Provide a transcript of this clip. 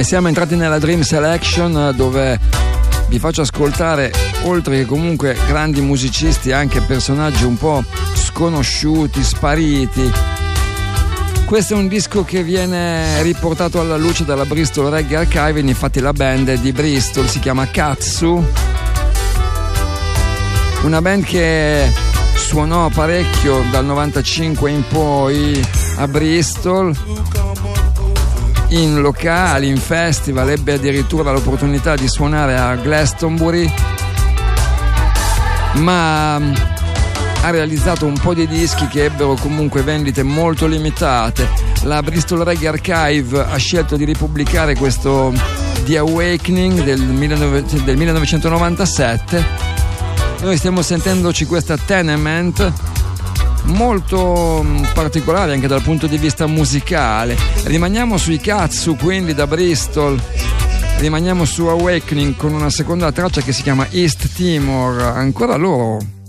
E siamo entrati nella Dream Selection, dove vi faccio ascoltare, oltre che comunque grandi musicisti, anche personaggi un po' sconosciuti, spariti. Questo è un disco che viene riportato alla luce dalla Bristol Reggae Archive, infatti la band è di Bristol, si chiama Katsu, una band che suonò parecchio dal 95 in poi a Bristol, in locali, in festival, ebbe addirittura l'opportunità di suonare a Glastonbury, ma ha realizzato un po' di dischi che ebbero comunque vendite molto limitate. La Bristol Reggae Archive ha scelto di ripubblicare questo The Awakening del 1997. Noi stiamo sentendoci questa Tenement, molto particolare anche dal punto di vista musicale. Rimaniamo sui Katsu, quindi da Bristol, rimaniamo su Awakening con una seconda traccia che si chiama East Timor, ancora loro.